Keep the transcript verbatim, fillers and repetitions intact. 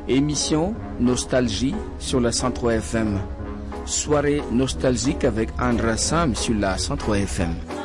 Émission Nostalgie sur la cent trois F M. Soirée nostalgique avec Andra Sam sur la cent trois F M.